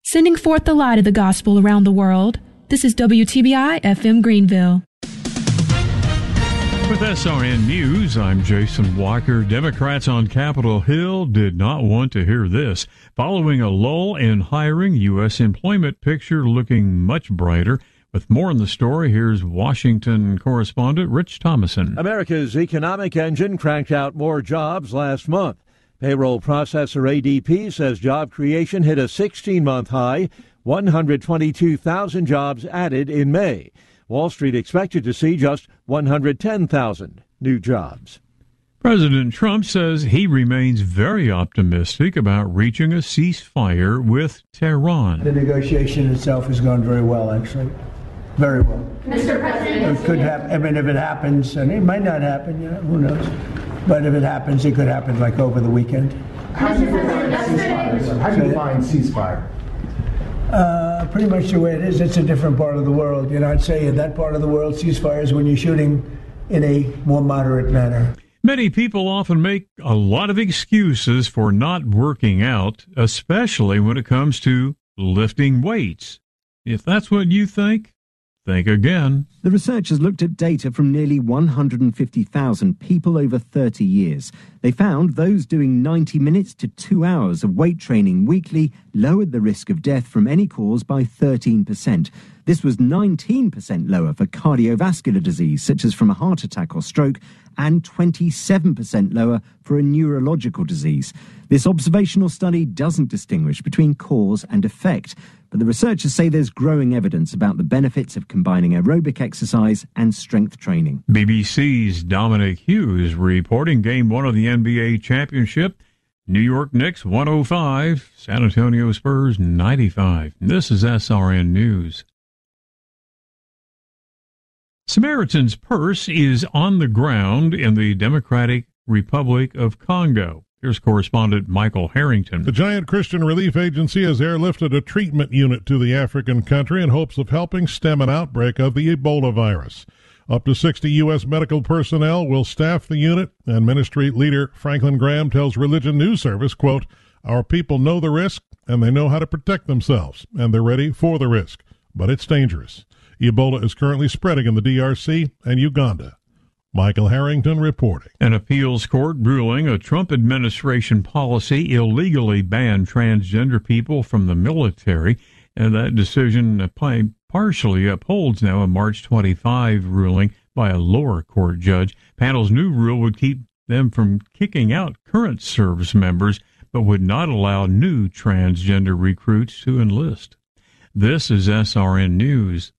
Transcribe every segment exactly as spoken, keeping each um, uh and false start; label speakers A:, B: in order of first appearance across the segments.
A: sending forth the light of the gospel around the world. This is W T B I F M Greenville.
B: With S R N News, I'm Jason Walker. Democrats on Capitol Hill did not want to hear this. Following a lull in hiring, U S employment picture looking much brighter. With more on the story, here's Washington correspondent Rich Thomason.
C: America's economic engine cranked out more jobs last month. Payroll processor A D P says job creation hit a sixteen-month high, one hundred twenty-two thousand jobs added in May. Wall Street expected to see just one hundred ten thousand new jobs.
B: President Trump says he remains very optimistic about reaching a ceasefire with Tehran.
D: The negotiation itself has gone very well, actually. Very well.
E: Mister President.
D: It could happen. I mean, if it happens, and it might not happen, you know, who knows? But if it happens, it could happen like over the weekend.
E: How do you define ceasefire?
F: How do you define ceasefire?
D: Uh, pretty much the way it is. It's a different part of the world. You know, I'd say in that part of the world, ceasefire is when you're shooting in a more moderate manner.
B: Many people often make a lot of excuses for not working out, especially when it comes to lifting weights. If that's what you think, think again.
G: The researchers looked at data from nearly one hundred fifty thousand people over thirty years. They found those doing ninety minutes to two hours of weight training weekly lowered the risk of death from any cause by thirteen percent. This was nineteen percent lower for cardiovascular disease, such as from a heart attack or stroke, and twenty-seven percent lower for a neurological disease. This observational study doesn't distinguish between cause and effect, but the researchers say there's growing evidence about the benefits of combining aerobic exercise and strength training.
B: B B C's Dominic Hughes reporting Game one of the N B A championship. New York Knicks one oh five, San Antonio Spurs ninety-five. This is S R N News. Samaritan's Purse is on the ground in the Democratic Republic of Congo. Here's correspondent Michael Harrington.
H: The Giant Christian Relief Agency has airlifted a treatment unit to the African country in hopes of helping stem an outbreak of the Ebola virus. Up to sixty U S medical personnel will staff the unit, and ministry leader Franklin Graham tells Religion News Service, quote, "Our people know the risk, and they know how to protect themselves, and they're ready for the risk. But it's dangerous. Ebola is currently spreading in the D R C and Uganda." Michael Harrington reporting.
B: An appeals court ruling a Trump administration policy illegally banned transgender people from the military, and that decision partially upholds now a March twenty-fifth ruling by a lower court judge. Panel's new rule would keep them from kicking out current service members, but would not allow new transgender recruits to enlist. This is S R N News.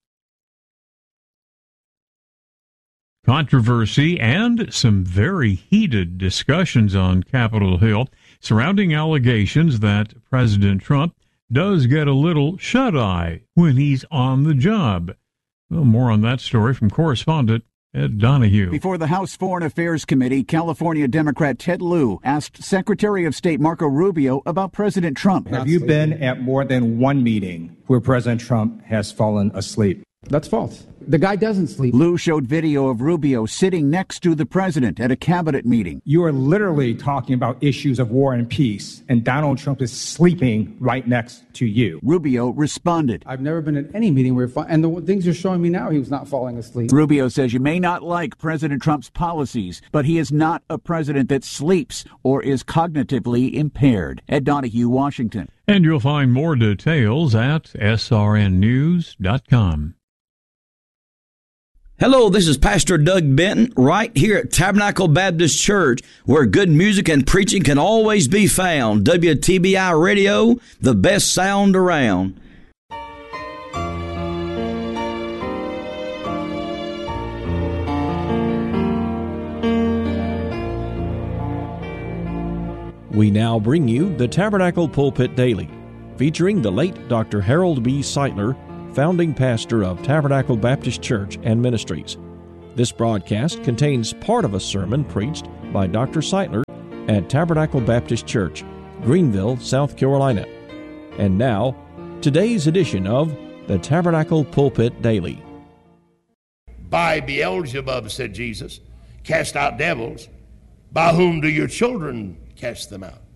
B: Controversy and some very heated discussions on Capitol Hill surrounding allegations that President Trump does get a little shut-eye when he's on the job. Well, more on that story from correspondent Ed Donahue.
I: Before the House Foreign Affairs Committee, California Democrat Ted Lieu asked Secretary of State Marco Rubio about President Trump.
J: Have you been at more than one meeting where President Trump has fallen asleep?
K: That's false. The guy doesn't sleep.
I: Lieu showed video of Rubio sitting next to the president at a cabinet meeting.
J: You are literally talking about issues of war and peace, and Donald Trump is sleeping right next to you.
I: Rubio responded.
K: I've never been at any meeting where, and the things you're showing me now, he was not falling asleep.
I: Rubio says you may not like President Trump's policies, but he is not a president that sleeps or is cognitively impaired. Ed Donahue, Washington.
B: And you'll find more details at S R N news dot com.
L: Hello, this is Pastor Doug Benton right here at Tabernacle Baptist Church, where good music and preaching can always be found. W T B I Radio, the best sound around.
M: We now bring you the Tabernacle Pulpit Daily, featuring the late Doctor Harold B. Sightler, founding pastor of Tabernacle Baptist Church and Ministries. This broadcast contains part of a sermon preached by Doctor Sightler at Tabernacle Baptist Church, Greenville, South Carolina. And now, today's edition of the Tabernacle Pulpit Daily.
N: By Beelzebub, said Jesus, cast out devils. By whom do your children cast them out?